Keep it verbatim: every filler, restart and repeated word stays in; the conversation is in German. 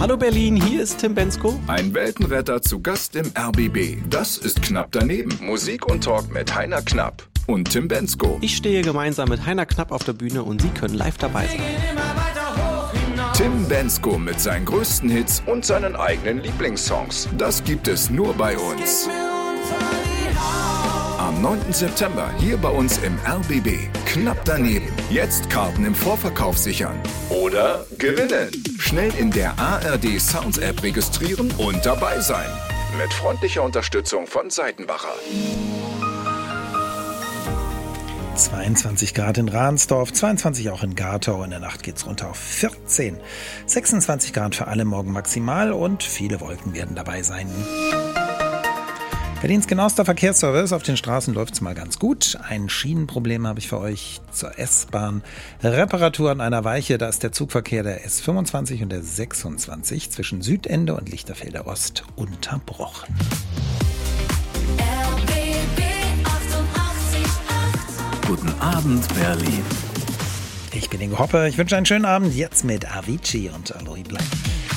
Hallo Berlin, hier ist Tim Bendzko. Ein Weltenretter zu Gast im R B B. Das ist Knapp daneben. Musik und Talk mit Heiner Knapp und Tim Bendzko. Ich stehe gemeinsam mit Heiner Knapp auf der Bühne und Sie können live dabei sein. Tim Bendzko mit seinen größten Hits und seinen eigenen Lieblingssongs. Das gibt es nur bei uns. Am neunten September hier bei uns im R B B. Knapp daneben. Jetzt Karten im Vorverkauf sichern. Oder gewinnen. Schnell in der A R D Sounds App registrieren und dabei sein. Mit freundlicher Unterstützung von Seitenbacher. zweiundzwanzig Grad in Ransdorf, zweiundzwanzig auch in Gartow. In der Nacht geht's runter auf vierzehn. sechsundzwanzig Grad für alle morgen maximal und viele Wolken werden dabei sein. Berlins genauester Verkehrsservice. Auf den Straßen läuft's mal ganz gut. Ein Schienenproblem habe ich für euch zur S-Bahn. Reparatur an einer Weiche. Da ist der Zugverkehr der S fünfundzwanzig und der sechsundzwanzig zwischen Südende und Lichterfelder Ost unterbrochen. Guten Abend, Berlin. Ich bin Ingo Hoppe. Ich wünsche einen schönen Abend jetzt mit Avicii und Aloe Blacc.